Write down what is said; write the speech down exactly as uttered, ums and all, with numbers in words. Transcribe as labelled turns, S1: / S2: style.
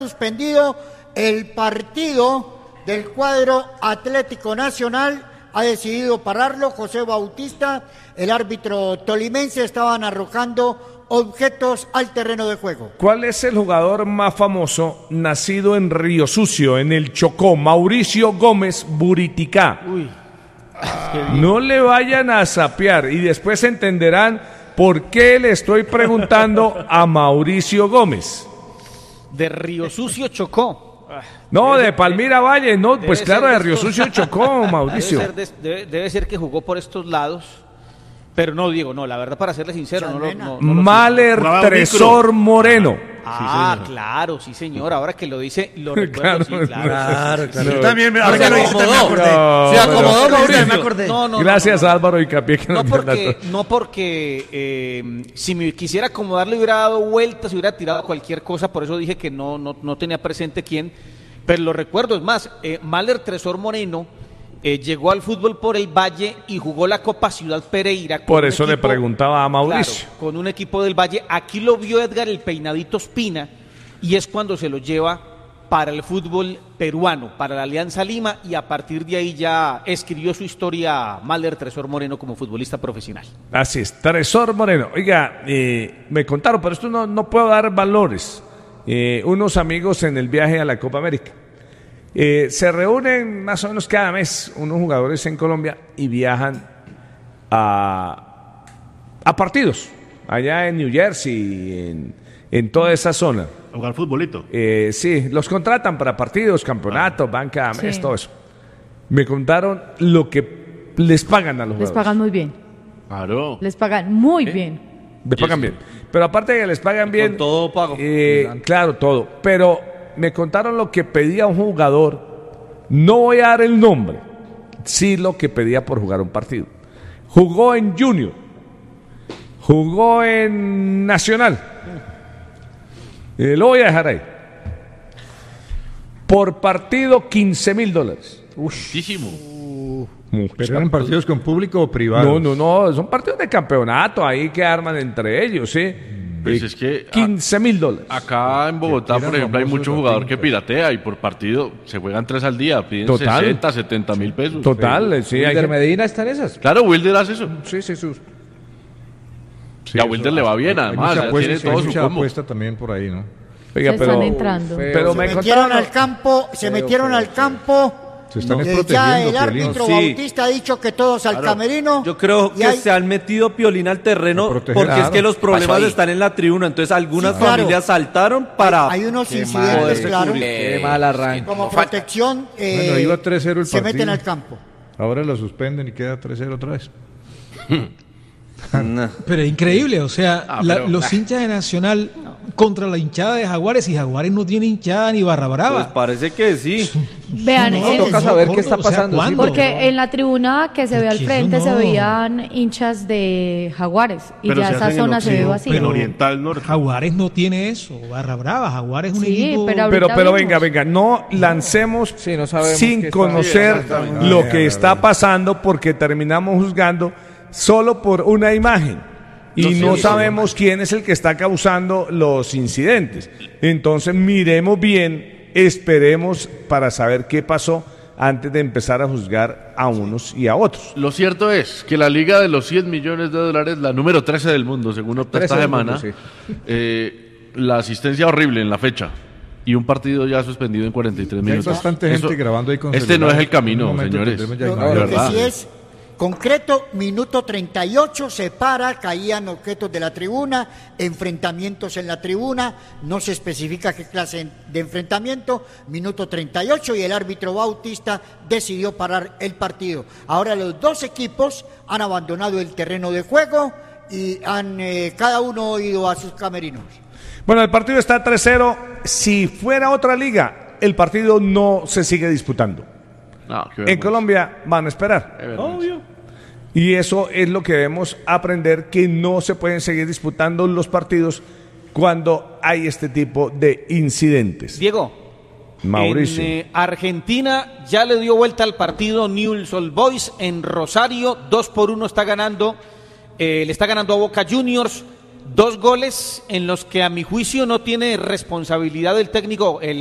S1: suspendido el partido del cuadro Atlético Nacional, ha decidido pararlo José Bautista, el árbitro tolimense. Estaban arrojando objetos al terreno de juego.
S2: ¿Cuál es el jugador más famoso nacido en Río Sucio, en el Chocó? Mauricio Gómez Buriticá.
S3: Uy.
S2: No le vayan a sapear y después entenderán por qué le estoy preguntando a Mauricio Gómez.
S3: De Río Sucio, Chocó.
S2: No, de Palmira Valle, no, pues claro, de Río
S3: estos...
S2: Sucio, Chocó, Mauricio.
S3: Debe ser, de, debe, debe ser que jugó por estos lados, pero no, Diego, no, la verdad, para serle sincero, no lo, no, no
S2: Mahler Tresor Moreno.
S3: Ah,
S4: sí,
S3: claro, sí, señor, ahora que lo dice, lo recuerdo,
S2: claro,
S3: sí, claro.
S4: Claro, claro.
S2: No.
S4: Yo también, ahora
S3: Se
S4: que lo dice, también me acordé.
S2: No,
S4: Se acomodó,
S2: pero...
S4: Mauricio, me acordé.
S3: No, no,
S2: Gracias,
S3: no, no, no.
S2: Álvaro Icapié, que
S3: No
S2: nos
S3: porque,
S2: dio
S3: no porque eh, si me quisiera acomodar le hubiera dado vueltas, hubiera tirado cualquier cosa, por eso dije que no, no, no tenía presente quién, pero lo recuerdo. Es más, eh, Mahler Tresor Moreno eh, llegó al fútbol por el Valle y jugó la Copa Ciudad Pereira. Con
S2: Por
S3: un
S2: eso
S3: equipo,
S2: le preguntaba a Mauricio.
S3: claro, con un equipo del Valle. Aquí lo vio Edgar el Peinadito Espina y es cuando se lo lleva para el fútbol peruano, para la Alianza Lima, y a partir de ahí ya escribió su historia Mahler Tresor Moreno como futbolista profesional.
S2: Así es, Tresor Moreno. Oiga, eh, me contaron, pero esto no, no puedo dar valores. Eh, unos amigos en el viaje a la Copa América. Eh, se reúnen más o menos cada mes unos jugadores en Colombia y viajan a, a partidos, allá en New Jersey, en, en toda esa zona.
S4: A jugar futbolito.
S2: Eh, sí, los contratan para partidos, campeonatos, ah. banca, mes, sí. todo eso. Me contaron lo que les pagan a los
S5: les
S2: jugadores.
S5: Les pagan muy bien.
S4: Claro.
S5: Les pagan muy
S4: ¿Eh?
S5: bien.
S2: Les pagan bien. Pero aparte de que les pagan bien...
S3: Con todo pago.
S2: Eh, claro, todo. Pero me contaron lo que pedía un jugador. No voy a dar el nombre. Sí, lo que pedía por jugar un partido. Jugó en Junior. Jugó en Nacional. Eh, lo voy a dejar ahí. Por partido, quince mil dólares.
S4: Muchísimo.
S6: ¿Pero eran partidos con público o privados?
S2: No, no, no, son partidos de campeonato ahí que arman entre ellos, ¿sí?
S4: Pues
S2: eh,
S4: es que
S2: quince mil dólares.
S4: Acá en Bogotá, por ejemplo, hay mucho jugador que piratea y por partido se juegan tres al día, piden
S2: Total.
S4: sesenta, setenta mil pesos.
S2: Total,
S4: Pero,
S2: sí.
S7: Wilder
S2: Hay que...
S7: Medina está en esas.
S4: Claro, Wilder hace eso.
S7: Sí, sí, sus.
S4: Sí, a Wilder le va bien,
S6: hay
S4: además.
S6: mucha apuesta,
S4: Tiene todo
S6: hay
S4: su
S6: mucha
S4: combo.
S6: apuesta también por ahí, ¿no?
S2: Oiga,
S5: se
S2: pero,
S5: están entrando.
S7: Feo.
S2: pero
S1: Se
S2: me
S1: metieron
S2: contaron
S1: al campo, se
S7: Feo,
S1: metieron
S7: feo,
S1: al
S7: feo.
S1: campo.
S6: Se están
S1: Eh,
S6: protegiendo,
S1: ya el
S6: Piolín.
S1: árbitro
S7: Sí.
S1: Bautista ha dicho que todos al
S7: Claro.
S1: camerino.
S8: Yo creo
S1: y
S8: que
S1: hay-
S8: se han metido Piolín al terreno
S6: A proteger,
S8: porque es
S6: claro.
S8: que los problemas
S3: Pasó ahí.
S8: están en la tribuna. Entonces algunas
S1: Sí, claro.
S8: familias saltaron para...
S1: hay unos
S7: Qué
S1: incidentes,
S7: mal,
S1: claro,
S7: Qué mal arranque.
S1: como protección. eh,
S6: Bueno, iba tres cero el
S1: se
S6: partido.
S1: meten al campo.
S6: Ahora lo suspenden y queda tres cero otra vez.
S9: Pero es increíble, o sea,
S4: Ah,
S9: la-
S4: pero-
S9: los hinchas de Nacional contra la hinchada de Jaguares, y Jaguares no tiene hinchada ni barra
S8: Pues
S9: brava.
S8: parece que sí.
S5: Vean,
S9: No,
S5: en-
S7: toca
S9: no,
S7: saber
S9: gordo,
S7: qué está
S9: o sea,
S7: pasando, sí,
S9: ¿cuándo?
S5: porque en la tribuna que se ve al
S9: Aquí
S5: frente
S9: eso
S5: se
S9: no.
S5: veían hinchas de Jaguares y
S4: Pero
S5: ya
S4: se
S5: esa
S4: hacen en
S5: zona se ve
S4: Occidente,
S5: vacía.
S4: en Oriental Norte.
S9: Jaguares no tiene eso, barra brava. Jaguares es un
S5: Sí,
S9: equipo...
S5: pero
S2: Pero,
S5: ahorita
S2: pero
S5: vimos.
S2: venga, venga, no lancemos
S7: Sí, no sabemos
S2: sin
S7: qué está-
S2: conocer
S4: Sí, exactamente.
S2: lo
S6: Ah,
S2: que
S6: ya,
S2: está
S6: ya.
S2: pasando porque terminamos juzgando solo por una imagen y
S4: No, sí,
S2: no
S4: sí,
S2: sabemos quién es el que está causando los incidentes. Entonces miremos bien, esperemos para saber qué pasó antes de empezar a juzgar a unos y a otros.
S4: Lo cierto es que la liga de los cien millones de dólares, la número trece del mundo, según opta
S7: trece
S4: esta
S7: del
S4: semana,
S7: mundo,
S4: eh, la asistencia horrible en la fecha y un partido ya suspendido en cuarenta y tres
S6: Ya hay
S4: minutos.
S6: bastante gente
S4: Eso-
S6: grabando ahí con
S4: Este no es
S6: celulares.
S4: el camino,
S6: En un momento
S4: señores.
S6: tendremos ya
S1: Lo,
S6: imágenes.
S1: lo
S4: de
S1: que
S4: verdad.
S1: sí es concreto, minuto treinta y ocho, se para, caían objetos de la tribuna, enfrentamientos en la tribuna, no se especifica qué clase de enfrentamiento, minuto treinta y ocho, y el árbitro Bautista decidió parar el partido. Ahora los dos equipos han abandonado el terreno de juego y han eh, cada uno ido a sus camerinos.
S2: Bueno, el partido está tres cero. Si fuera otra liga, el partido no se sigue disputando.
S4: No, qué
S2: En
S4: vergüenza.
S2: Colombia van a esperar.
S4: Qué vergüenza.
S2: Y eso es lo que debemos aprender, que no se pueden seguir disputando los partidos cuando hay este tipo de incidentes.
S3: Diego,
S2: Mauricio.
S3: en eh, Argentina ya le dio vuelta al partido Newell's Old Boys en Rosario, dos por uno está ganando, eh, le está ganando a Boca Juniors. dos goles en los que a mi juicio no tiene responsabilidad el técnico, el